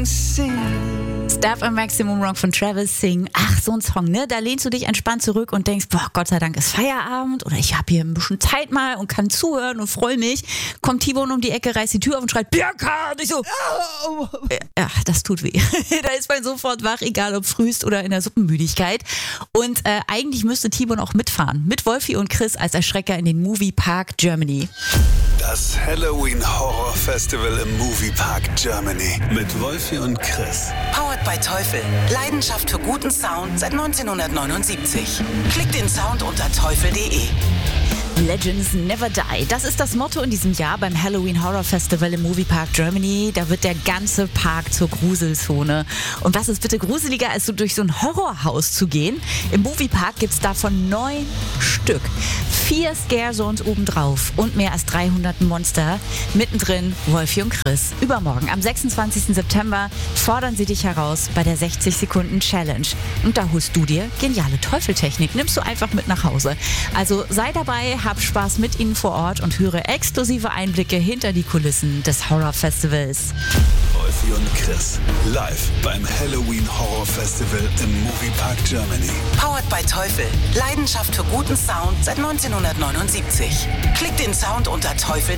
Stuff am Maximum Rock von Travis Sing. Ach, so ein Song, ne? Da lehnst du dich entspannt zurück und denkst, boah, Gott sei Dank ist Feierabend oder ich habe hier ein bisschen Zeit mal und kann zuhören und freue mich. Kommt T-Bone um die Ecke, reißt die Tür auf und schreit, Birka! Und ich so, ja, das tut weh. Da ist man sofort wach, egal ob frühst oder in der Suppenmüdigkeit. Und eigentlich müsste T-Bone auch mitfahren. Mit Wolfi und Chris als Erschrecker in den Movie Park Germany. Das Halloween Horror Festival im Movie Park Germany mit Wolfi und Chris. Powered by Teufel. Leidenschaft für guten Sound seit 1979. Klickt den Sound unter teufel.de. Legends never die. Das ist das Motto in diesem Jahr beim Halloween Horror Festival im Movie Park Germany. Da wird der ganze Park zur Gruselzone. Und was ist bitte gruseliger, als so durch so ein Horrorhaus zu gehen? Im Movie Park gibt es davon 9 Stück. 4 Scare Zones obendrauf und mehr als 300 Monster. Mittendrin Wolfi und Chris. Übermorgen, am 26. September, fordern sie dich heraus bei der 60-Sekunden-Challenge. Und da holst du dir geniale Teufeltechnik. Nimmst du einfach mit nach Hause. Also sei dabei, hab Spaß mit ihnen vor Ort und höre exklusive Einblicke hinter die Kulissen des Horror Festivals. Wolfi und Chris, live beim Halloween Horror Festival im Movie Park Germany. Powered by Teufel. Leidenschaft für guten Sound seit 1979. Klickt den Sound unter teufel.de.